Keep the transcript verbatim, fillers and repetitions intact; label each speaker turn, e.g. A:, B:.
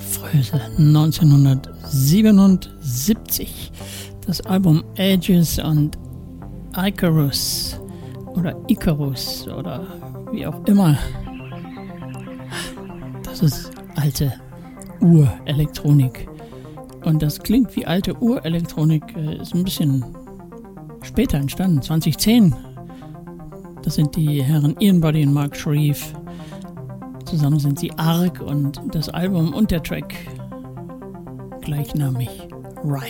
A: Frösel, neunzehnhundertsiebenundsiebzig. Das Album Aegis und Icarus oder Icarus oder wie auch immer. Das ist alte Urelektronik. Und das klingt wie alte Urelektronik, ist ein bisschen später entstanden, zwanzig zehn. Das sind die Herren Ian Buddy und Mark Shreve. Zusammen sind sie Arc und das Album und der Track gleichnamig Ride.